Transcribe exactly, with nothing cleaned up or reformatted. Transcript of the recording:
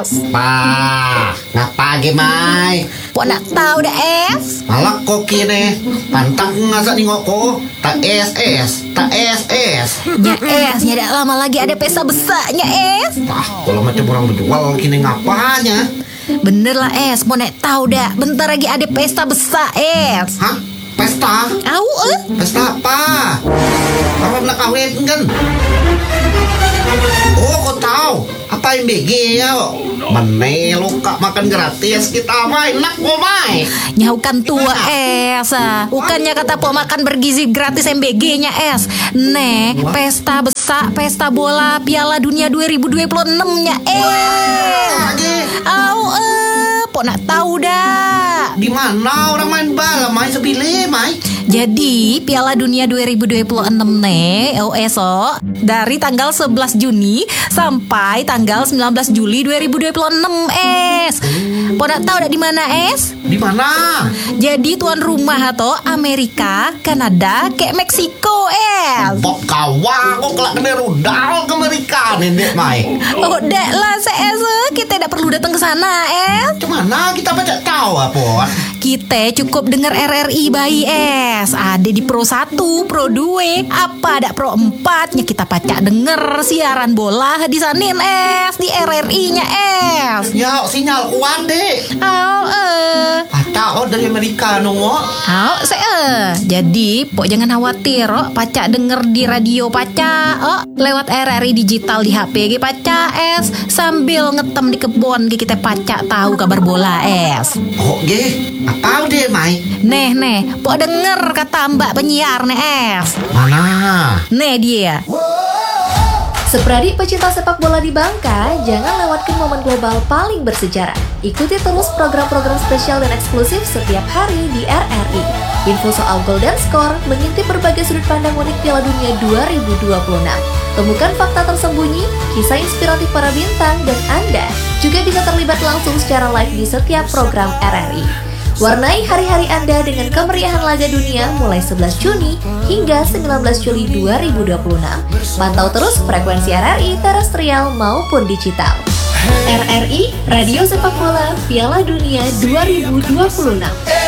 es? Pa, ngapa Mai? Pok nak tahu dah es? Malah kok kini pantang ngasak ningok ko. Tak es es, tak es es. Nya es, nya dak lama lagi ada pesta besarnya es. Ah, kalau macam orang berjual kini ngapanya? Bener lah es, mau nak tahu dah. Bentar lagi ada pesta besar es. Hah? Pesta? Tahu eh? Pesta apa? Apa nak kawin kan? Oh, kau tahu? Apa yang B G ya? Mana lo kak makan gratis kita main nak kau main? Nyaukan tua es ah. Bukannya kata pok makan bergizi gratis M B G-nya es. Nih, pesta besar, pesta bola Piala Dunia dua ribu dua puluh enam-nya es. Au eh, pok nak tahu dah. Di mana orang main bola main sebile main? Jadi Piala Dunia dua ribu dua puluh enam nih, oh esok dari tanggal sebelas Juni sampai tanggal sembilan belas Juli dua ribu dua puluh enam es. Pok nak tahu dak di mana es? Di mana? Jadi tuan rumah atau Amerika, Kanada, kayak Meksiko es. Pok kawan kok kelak kena rudal ke Amerika nenek main. Oh dak lah es, kita tak perlu datang ke sana es. Cemana kita baca tahu apa? Kita cukup dengar R R I bayi es. Ada di Pro satu, Pro dua, apa ada Pro empat-nya kita pacak denger siaran bola di sanin es, di R R I-nya es. Ya sinyal kuat deh. Oh eh. Ada oh dari Amerika nunggu. Oh se eh. Jadi pok jangan khawatir, oh pacak denger di radio pacak, oh lewat R R I digital di H P ge pacak es, sambil ngetem di kebun ge kita pacak tahu kabar bola es. Oh ge, apa deh Mai? Neh neh, pok denger kata mbak penyiar nih es. Mana? Nih dia. Sepradik pecinta sepak bola di Bangka, jangan lewatkan momen global paling bersejarah. Ikuti terus program-program spesial dan eksklusif setiap hari di R R I. Info soal gol dan skor, mengintip berbagai sudut pandang unik Piala Dunia dua ribu dua puluh enam. Temukan fakta tersembunyi, kisah inspiratif para bintang, dan Anda juga bisa terlibat langsung secara live di setiap program R R I. Warnai hari-hari Anda dengan kemeriahan laga dunia mulai sebelas Juni hingga sembilan belas Juli dua ribu dua puluh enam. Pantau terus frekuensi R R I terestrial maupun digital. R R I, Radio Sepak Bola Piala Dunia dua ribu dua puluh enam.